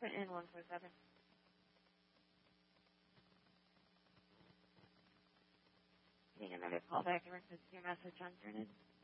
put in 147. Getting another call back in reference to your message on Turnin.